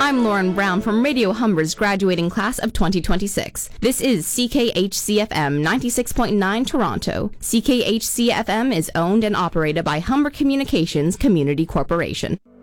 I'm Lauren Brown from Radio Humber's graduating class of 2026. This is CKHCFM 96.9 Toronto. CKHCFM is owned and operated by Humber Communications Community Corporation.